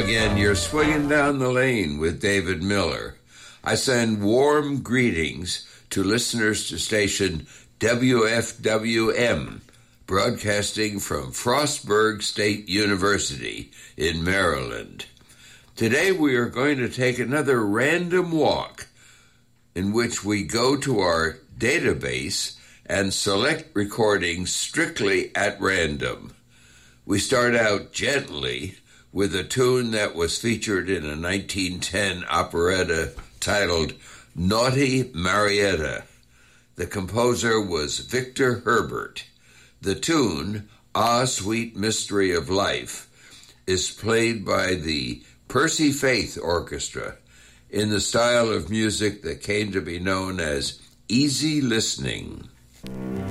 again. You're swinging down the lane with David Miller. I send warm greetings to listeners to station WFWM, broadcasting from Frostburg State University in Maryland. Today we are going to take another random walk in which we go to our database and select recordings strictly at random. We start out gently with a tune that was featured in a 1910 operetta titled Naughty Marietta. The composer was Victor Herbert. The tune, Ah, Sweet Mystery of Life, is played by the Percy Faith Orchestra in the style of music that came to be known as easy listening.